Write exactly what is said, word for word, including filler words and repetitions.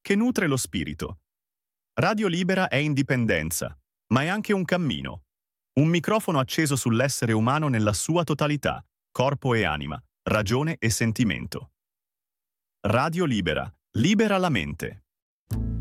che nutre lo spirito. Radio Libera è indipendenza, ma è anche un cammino. Un microfono acceso sull'essere umano nella sua totalità, corpo e anima, ragione e sentimento. Radio Libera, libera la mente.